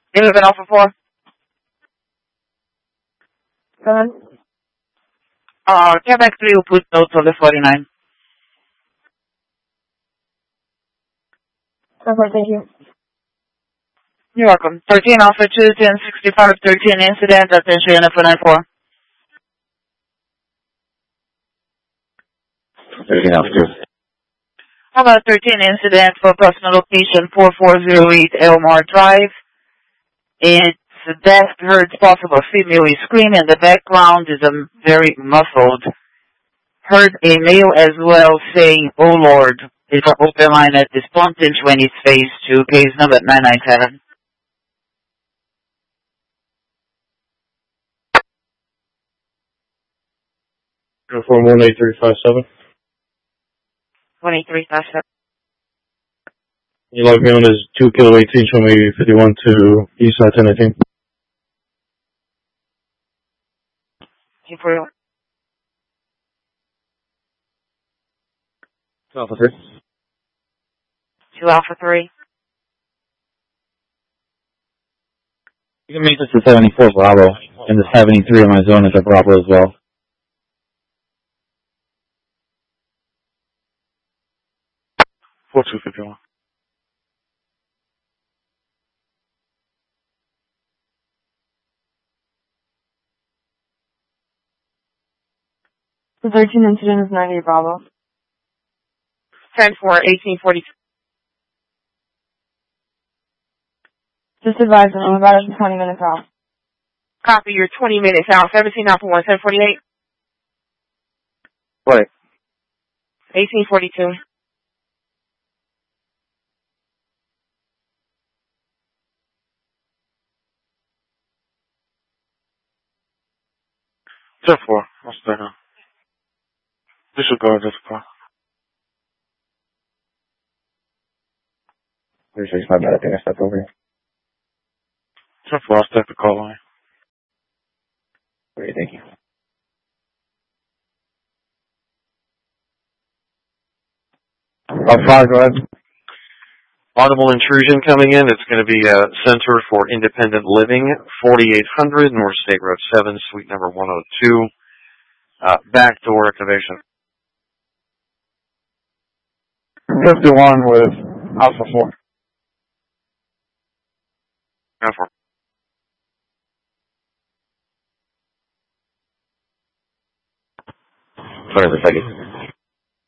11 Alpha 4. 7. Quebec 3 will put notes on the 49. 10-4, thank you. You're welcome. 13 Alpha 2, 1065, 13 incident, attention for 94. 13 Alpha 2. How about 13 incident for personal location 4408 Elmore Drive? It's death, heard possible female is screaming. The background is very muffled. Heard a male as well saying, "Oh Lord." It's an open line at this point in 20 phase 2, case number 997. Uniform 18357. 18357. You log me on as 2 Kilo 18, show me 51 to East Side 1018. For you. Alpha 3. 2 Alpha 3. You can make this a 74 Bravo, and the 73 on my zone is a Bravo as well. Four 251. The 13 incident is 98 Bravo. 10-4, 1842. Just advise them, I'm about 20 minutes out. Copy, you're 20 minutes out. 17 Alpha 1, 1048. What? 1842. Step 4. What's that now? Disregard this car. 36, my bad, I think I stepped over. Step 4, I'll step the call line. Great, thank you. Alpha 5, go ahead. Audible intrusion coming in. It's going to be Center for Independent Living, 4800 North State Road 7, Suite number 102. Backdoor activation. 51 with Alpha 4. Alpha 4. Sorry for a second.